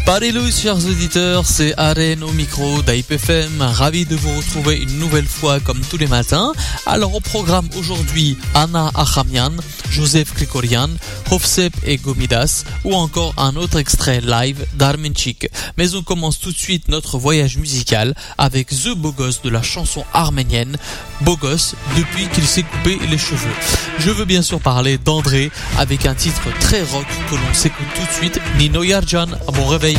Salut chers auditeurs, c'est Aren au micro d'AIPFM, ravi de vous retrouver une nouvelle fois comme tous les matins. Alors au programme aujourd'hui, Anna Achamian, Joseph Krikorian, Hofsep et Gomidas, ou encore un autre extrait live d'Armenchik. Mais on commence tout de suite notre voyage musical avec The Bogos de la chanson arménienne Bogos depuis qu'il s'est coupé les cheveux. Je veux bien sûr parler d'André avec un titre très rock que l'on s'écoute tout de suite, Nino Yarjan, à bon réveil.